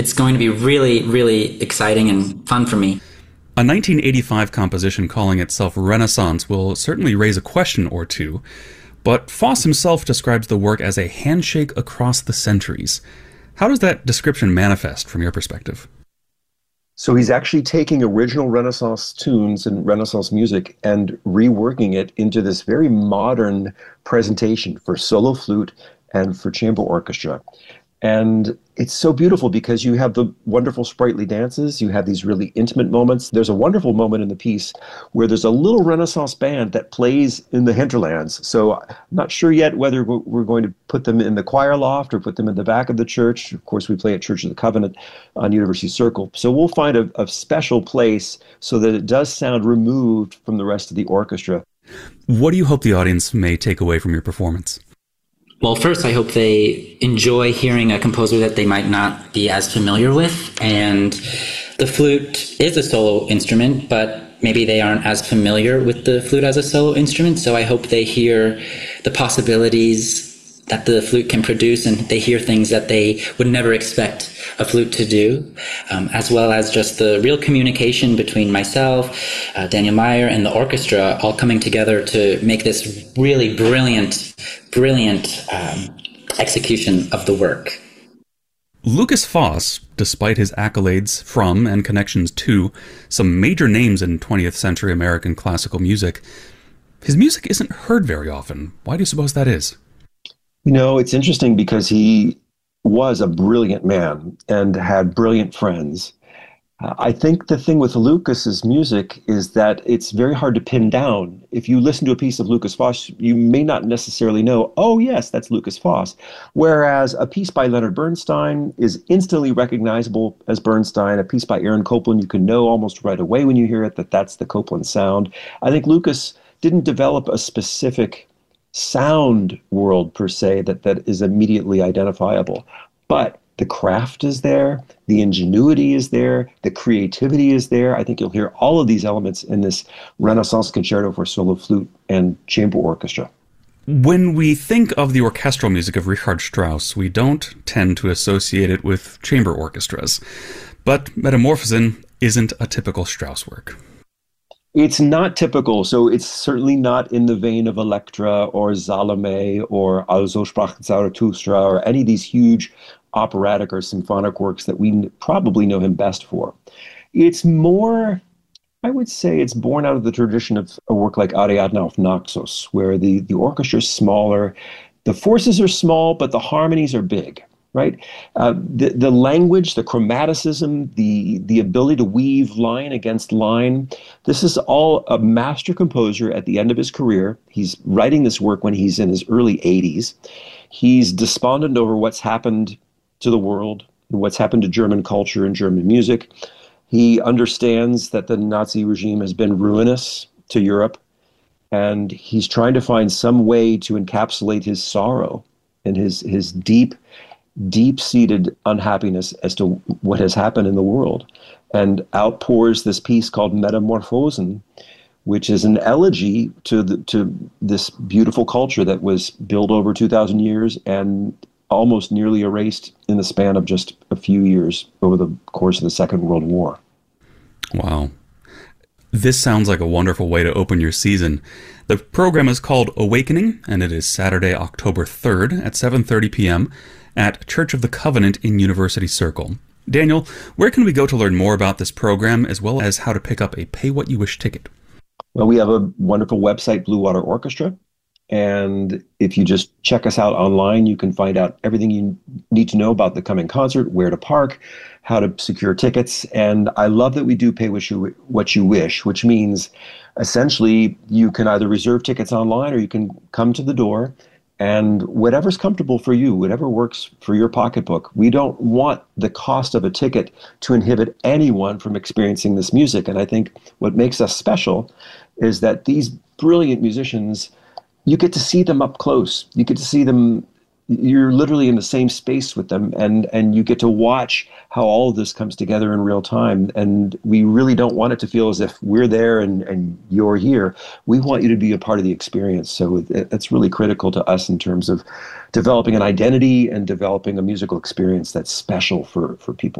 it's going to be really, really exciting and fun for me. A 1985 composition calling itself Renaissance will certainly raise a question or two, but Foss himself describes the work as a handshake across the centuries. How does that description manifest from your perspective? So he's actually taking original Renaissance tunes and Renaissance music and reworking it into this very modern presentation for solo flute and for chamber orchestra. And it's so beautiful because you have the wonderful sprightly dances, you have these really intimate moments. There's a wonderful moment in the piece where there's a little Renaissance band that plays in the hinterlands. So I'm not sure yet whether we're going to put them in the choir loft or put them in the back of the church. Of course, we play at Church of the Covenant on University Circle. So we'll find a special place so that it does sound removed from the rest of the orchestra. What do you hope the audience may take away from your performance? Well, first, I hope they enjoy hearing a composer that they might not be as familiar with. And the flute is a solo instrument, but maybe they aren't as familiar with the flute as a solo instrument. So I hope they hear the possibilities that the flute can produce, and they hear things that they would never expect a flute to do, as well as just the real communication between myself, Daniel Meyer, and the orchestra all coming together to make this really brilliant execution of the work. Lukas Foss, despite his accolades from and connections to some major names in 20th century American classical music, his music isn't heard very often. Why do you suppose that is? You know, it's interesting because he was a brilliant man and had brilliant friends. I think the thing with Lukas's music is that it's very hard to pin down. If you listen to a piece of Lukas Foss, you may not necessarily know, oh yes, that's Lukas Foss. Whereas a piece by Leonard Bernstein is instantly recognizable as Bernstein. A piece by Aaron Copland, you can know almost right away when you hear it that that's the Copland sound. I think Lukas didn't develop a specific sound world per se that is immediately identifiable, but the craft is there, the ingenuity is there, the creativity is there. I think you'll hear all of these elements in this Renaissance concerto for solo flute and chamber orchestra. When we think of the orchestral music of Richard Strauss, we don't tend to associate it with chamber orchestras, but Metamorphosen isn't a typical Strauss work. It's not typical, so it's certainly not in the vein of Elektra or Salome or Also sprach Zarathustra or any of these huge operatic or symphonic works that we probably know him best for. It's more, I would say it's born out of the tradition of a work like Ariadne auf Naxos, where the orchestra is smaller, the forces are small, but the harmonies are big. Right? The language, the chromaticism, the ability to weave line against line, this is all a master composer at the end of his career. He's writing this work when he's in his early 80s. He's despondent over what's happened to the world and what's happened to German culture and German music. He understands that the Nazi regime has been ruinous to Europe, and he's trying to find some way to encapsulate his sorrow and his deep-seated unhappiness as to what has happened in the world, and outpours this piece called Metamorphosen, which is an elegy to this beautiful culture that was built over 2,000 years and almost nearly erased in the span of just a few years over the course of the Second World War. Wow. This sounds like a wonderful way to open your season. The program is called Awakening, and it is Saturday, October 3rd at 7:30 p.m. at Church of the Covenant in University Circle. Daniel, where can we go to learn more about this program, as well as how to pick up a pay-what-you-wish ticket? Well, we have a wonderful website, Blue Water Orchestra, and if you just check us out online, you can find out everything you need to know about the coming concert, where to park, how to secure tickets, and I love that we do pay what you wish, which means essentially you can either reserve tickets online or you can come to the door. And whatever's comfortable for you, whatever works for your pocketbook, we don't want the cost of a ticket to inhibit anyone from experiencing this music. And I think what makes us special is that these brilliant musicians, you get to see them up close. You get to see them, you're literally in the same space with them, and you get to watch how all of this comes together in real time. And we really don't want it to feel as if we're there and you're here. We want you to be a part of the experience. So it's really critical to us in terms of developing an identity and developing a musical experience that's special for people.